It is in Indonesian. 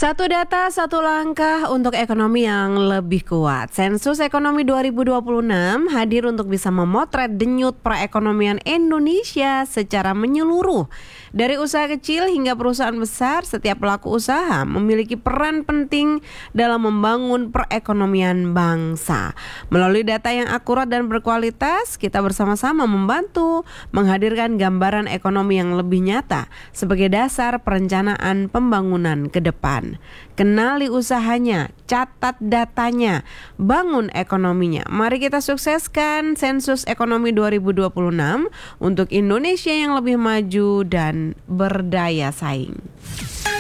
Satu data, satu langkah untuk ekonomi yang lebih kuat. Sensus Ekonomi 2026 hadir untuk bisa memotret denyut perekonomian Indonesia secara menyeluruh. Dari usaha kecil hingga perusahaan besar, setiap pelaku usaha memiliki peran penting dalam membangun perekonomian bangsa. Melalui data yang akurat dan berkualitas, kita bersama-sama membantu menghadirkan gambaran ekonomi yang lebih nyata sebagai dasar perencanaan pembangunan ke depan. Kenali usahanya, catat datanya, bangun ekonominya. Mari kita sukseskan Sensus Ekonomi 2026 untuk Indonesia yang lebih maju dan berdaya saing.